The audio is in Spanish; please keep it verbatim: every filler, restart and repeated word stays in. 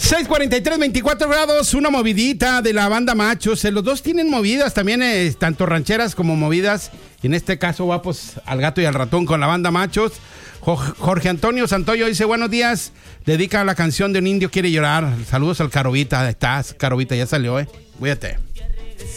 seis cuarenta y tres, veinticuatro grados, una movidita de la banda Machos. Los dos tienen movidas también, eh, tanto rancheras como movidas. Y en este caso va pues al gato y al ratón con la banda Machos. Jorge Antonio Santoyo dice, buenos días, dedica la canción de Un Indio Quiere Llorar. Saludos al Carovita, estás, Carovita, ya salió, eh. Cuídate.